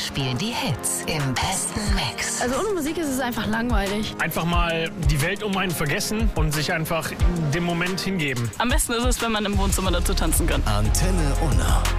spielen die Hits im besten Mix. Also ohne Musik ist es einfach langweilig. Einfach mal die Welt um einen vergessen und sich einfach dem Moment hingeben. Am besten ist es, wenn man im Wohnzimmer dazu tanzen kann. Antenne Unna.